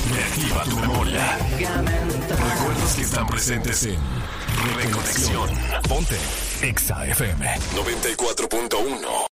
Reactiva tu memoria. Recuerdos que están presentes en Reconexión. Ponte Exa FM 94.1.